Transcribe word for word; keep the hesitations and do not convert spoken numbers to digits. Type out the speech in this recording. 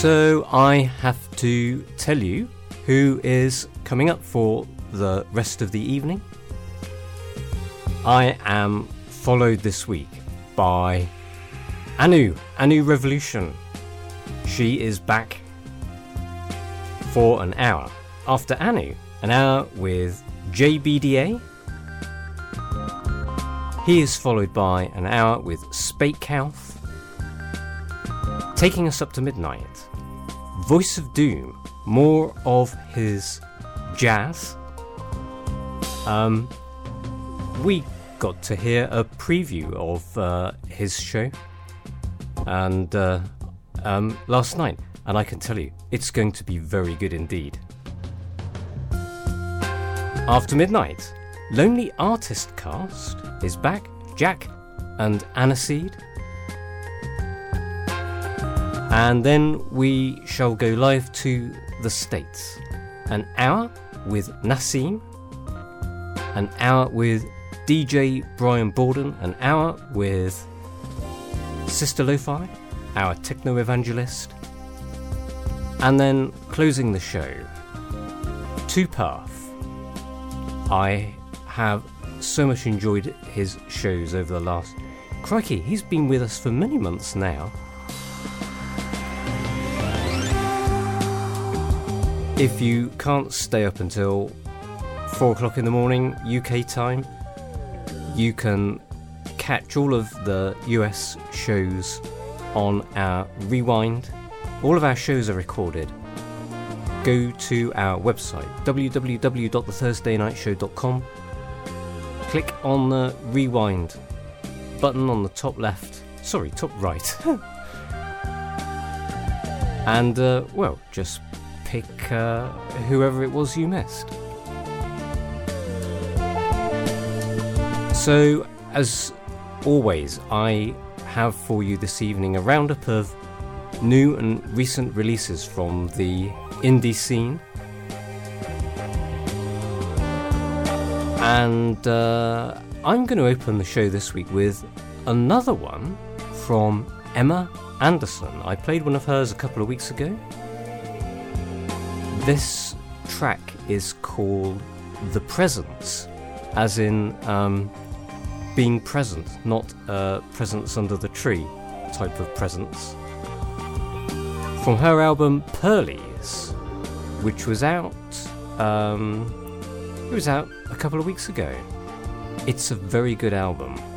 So I have to tell you who is coming up for the rest of the evening. I am followed this week by Anu, Anu Revolution. She is back for an hour. After Anu, an hour with J B D A. He is followed by an hour with Spakehouse. Taking us up to midnight, Voice of Doom, more of his jazz. Um, we got to hear a preview of uh, his show and uh, um, last night, and I can tell you, it's going to be very good indeed. After midnight, Lonely Artist Cast is back, Jack and Aniseed. And then we shall go live to the States. An hour with Nassim, an hour with D J Brian Borden, an hour with Sister Lo-Fi, our techno evangelist, and then closing the show, Two-Path. I have so much enjoyed his shows over the last... Crikey, he's been with us for many months now. If you can't stay up until four o'clock in the morning U K time, you can catch all of the U S shows on our Rewind. All of our shows are recorded. Go to our website, w w w dot the thursday night show dot com. Click on the Rewind button on the top left, sorry, top right. And, uh, well, just pick uh, whoever it was you missed. So, as always, I have for you this evening a roundup of new and recent releases from the indie scene. And uh, I'm going to open the show this week with another one from Emma Anderson. I played one of hers a couple of weeks ago. This track is called The Presence, as in um, being present, not uh, presents under the tree type of presence. From her album Pearlies, which was out, um, it was out a couple of weeks ago. It's a very good album.